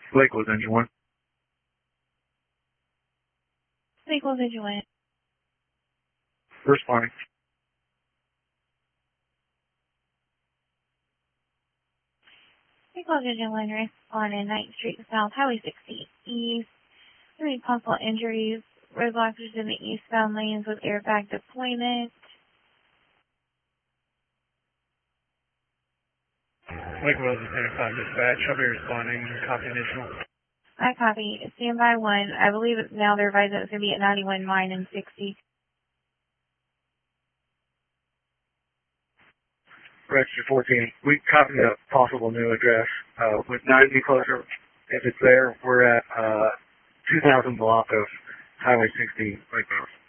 Lakewood, Engine 1. Lakewood, Engine 1. Responding. Lakewood, Engine 1, responding 9th Street South, Highway 60 East. 3 possible injuries. Roadblockers in the eastbound lanes with airbag deployment. Lakewood, 85 dispatch. I'll be responding. Copy additional. I copy. Standby 1. I believe now they're advising it's going to be at 91 mine and 60. Register 14. We copied a possible new address. With 90 closer, if it's there, we're at 2000 block of Highway 60, Lakewood.